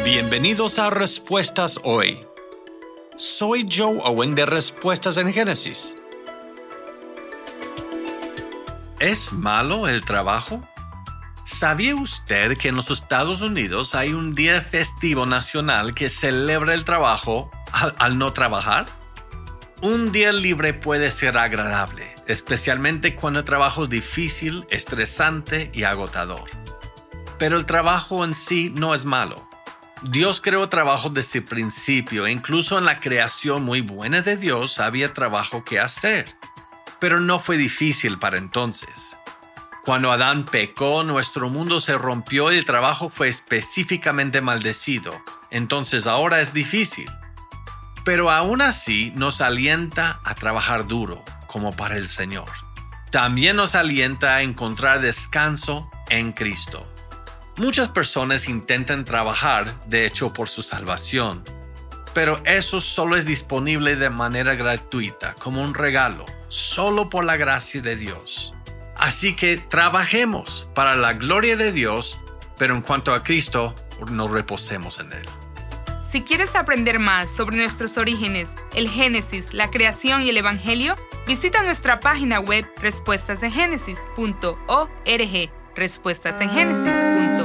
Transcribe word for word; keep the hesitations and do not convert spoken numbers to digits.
Bienvenidos a Respuestas Hoy. Soy Joe Owen de Respuestas en Génesis. ¿Es malo el trabajo? ¿Sabía usted que en los Estados Unidos hay un día festivo nacional que celebra el trabajo al, al no trabajar? Un día libre puede ser agradable, especialmente cuando el trabajo es difícil, estresante y agotador. Pero el trabajo en sí no es malo. Dios creó trabajo desde el principio e incluso en la creación muy buena de Dios había trabajo que hacer. Pero no fue difícil para entonces. Cuando Adán pecó, nuestro mundo se rompió y el trabajo fue específicamente maldecido. Entonces ahora es difícil. Pero aún así nos alienta a trabajar duro, como para el Señor. También nos alienta a encontrar descanso en Cristo. Muchas personas intentan trabajar, de hecho, por su salvación. Pero eso solo es disponible de manera gratuita, como un regalo, solo por la gracia de Dios. Así que trabajemos para la gloria de Dios, pero en cuanto a Cristo, nos reposemos en Él. Si quieres aprender más sobre nuestros orígenes, el Génesis, la creación y el Evangelio, visita nuestra página web respuestas en génesis punto org. Respuestas en Génesis punto org.